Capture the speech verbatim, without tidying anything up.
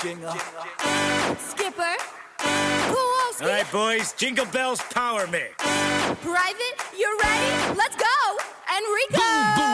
Jingle. Skipper. Kowalski. All right, boys, Jingle Bells Power Mix. Private, you ready? Let's go. Enrico.